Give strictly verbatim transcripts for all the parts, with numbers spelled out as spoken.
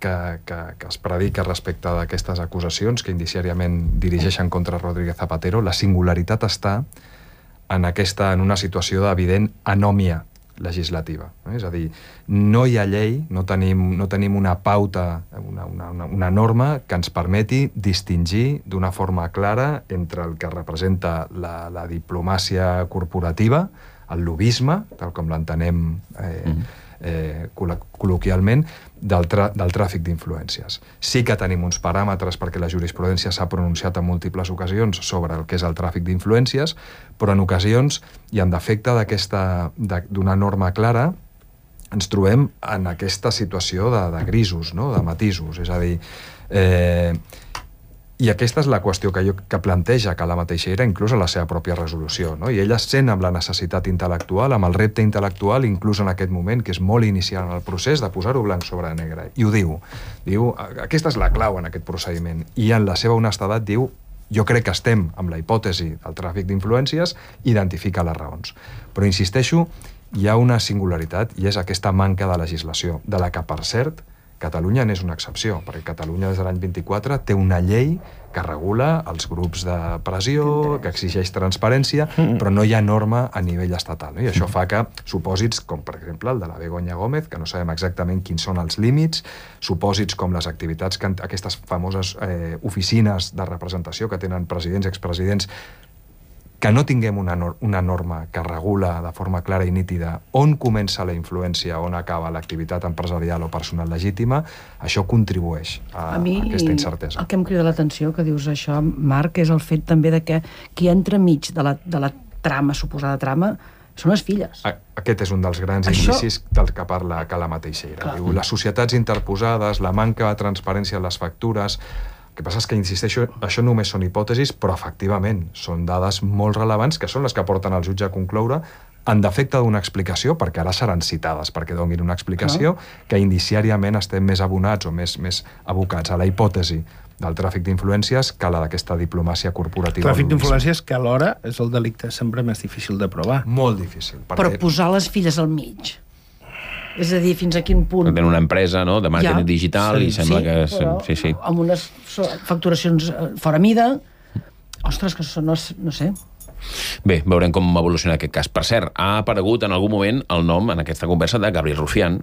que, que, que es predica respecte d'aquestes acusacions que indiciàriament dirigeixen contra Rodríguez Zapatero, la singularitat està en, aquesta, en una situació d'evident anòmia legislativa. És a dir, no hi ha llei, no tenim, no tenim una pauta, una, una, una norma que ens permeti distingir d'una forma clara entre el que representa la, la diplomàcia corporativa, el lobbisme, tal com l'entenem eh, mm. eh, col·loquialment, del, tra del tràfic d'influències. Sí que tenim uns paràmetres perquè la jurisprudència s'ha pronunciat en múltiples ocasions sobre el que és el tràfic d'influències, però en ocasions, i en defecte d'una norma clara, ens trobem en aquesta situació de, de grisos, no? De matisos. És a dir, eh, i aquesta és la qüestió que, jo, que planteja Calama Teixeira inclús a la seva pròpia resolució, no? I ella sent amb la necessitat intel·lectual, amb el repte intel·lectual, inclús en aquest moment, que és molt inicial en el procés, de posar-ho blanc sobre negre. I ho diu. Diu, aquesta és la clau en aquest procediment. I en la seva honestedat diu, jo crec que estem amb la hipòtesi del tràfic d'influències, identifica les raons. Però insisteixo, hi ha una singularitat i és aquesta manca de legislació, de la que, per cert, Catalunya n'és una excepció, perquè Catalunya des de l'any vint-i-quatre té una llei que regula els grups de pressió, que exigeix transparència, però no hi ha norma a nivell estatal. I això fa que supòsits com, per exemple, el de la Begoña Gómez, que no sabem exactament quins són els límits, supòsits com les activitats, que aquestes famoses eh, oficines de representació que tenen presidents i expresidents, que no tinguem una, nor una norma que regula de forma clara i nítida on comença la influència, on acaba l'activitat empresarial o personal legítima, això contribueix a, a, mi, a aquesta incertesa. El que em crida l'atenció que dius això, Marc, és el fet també de que qui entra enmig de la, de la trama, suposada trama, són les filles. Aquest és un dels grans això... indicis del que parla Calama Teixeira. Diu, les societats interposades, la manca de transparència en les factures. El que passa és que, insisteixo, això només són hipòtesis, però efectivament són dades molt relevants que són les que porten el jutge a concloure en defecte d'una explicació, perquè ara seran citades perquè donin una explicació, no. que indiciàriament estem més abonats o més, més abocats a la hipòtesi del tràfic d'influències que a la d'aquesta diplomàcia corporativa. Tràfic d'influències que alhora és el delicte sempre més difícil de provar. Molt difícil. Perquè... Però posar les filles al mig... És a dir, fins a quin punt... Tenen una empresa, no?, de màrqueting ja. digital sí, i sembla sí, que... Però, sí, sí. Amb unes facturacions fora mida... Ostres, que no, no sé... Bé, veurem com evoluciona aquest cas. Per cert, ha aparegut en algun moment el nom, en aquesta conversa, de Gabriel Rufián.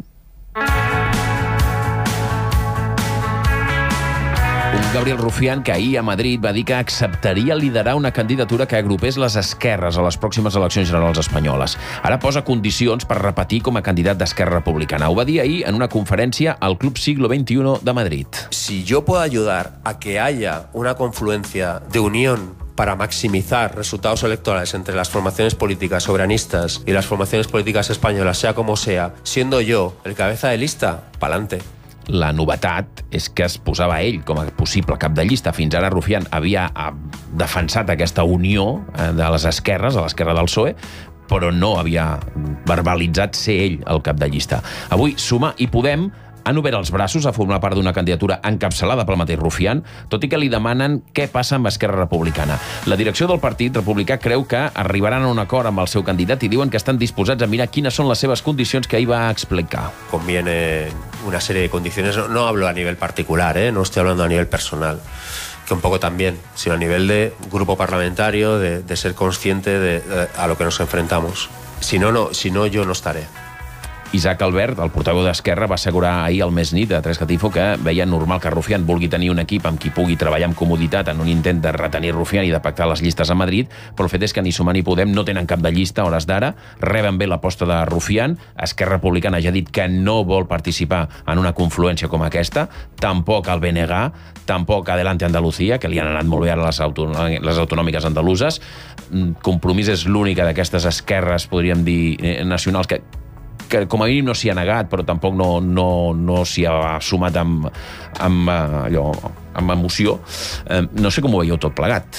Un Gabriel Rufián que ahir a Madrid va dir que acceptaria liderar una candidatura que agrupés les esquerres a les pròximes eleccions generals espanyoles. Ara posa condicions per repetir com a candidat d'Esquerra Republicana. Ho va dir ahir en una conferència al Club Siglo veintiuno de Madrid. Si yo puedo ayudar a que haya una confluencia de unión para maximizar resultados electorales entre las formaciones políticas soberanistas y las formaciones políticas españolas, sea como sea, siendo yo el cabeza de lista, pa'lante. La novetat és que es posava ell com a possible cap de llista. Fins ara Rufián havia defensat aquesta unió de les esquerres, a l'esquerra del P S O E, però no havia verbalitzat ser ell el cap de llista. Avui Sumar i Podem han obert els braços a formar part d'una candidatura encapçalada pel mateix Rufián, tot i que li demanen què passa amb Esquerra Republicana. La direcció del Partit Republicà creu que arribaran a un acord amb el seu candidat i diuen que estan disposats a mirar quines són les seves condicions que ahir va explicar. Conviene una serie de condiciones, no, no hablo a nivel particular, ¿eh? No estoy hablando a nivel personal, que un poco también, sino a nivel de grupo parlamentario, de, de ser consciente de, de a lo que nos enfrentamos. Si no, no, si no, yo no estaré. Isaac Albert, el portaveu d'Esquerra, va assegurar ahir al Més Nit de Tres Catifo que veia normal que Rufián vulgui tenir un equip amb qui pugui treballar amb comoditat en un intent de retenir Rufián i de pactar les llistes a Madrid, però el fet és que ni Sumar ni Podem no tenen cap de llista a hores d'ara, reben bé l'aposta de Rufián, Esquerra Republicana ja ha dit que no vol participar en una confluència com aquesta, tampoc el B N G, tampoc Adelante Andalucía, que li han anat molt bé ara les, les autonòmiques andaluses. Compromís és l'única d'aquestes esquerres, podríem dir, nacionals, que que com a mínim no s'hi ha negat, però tampoc no, no, no s'hi ha sumat amb, amb, allò, amb emoció. Eh, no sé com ho veieu tot plegat.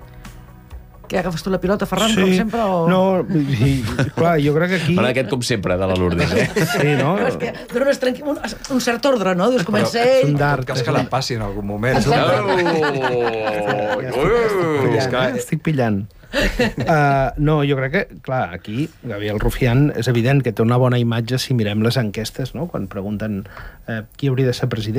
Què, agafes tu la pilota, Ferran, sí, com sempre? O... No, i, clar, jo crec que aquí... M'agrada aquest com sempre, de la Lourdes, eh? Sí, no? no és que dona un, un cert ordre, no? Dius, comença ell... Un d'art. Cas que la passi en algun moment. Estic pillant. Uh, no, jo crec que, clar, aquí Gabriel Rufián és evident que té una bona imatge si mirem les enquestes, no? Quan pregunten uh, qui hauria de ser president.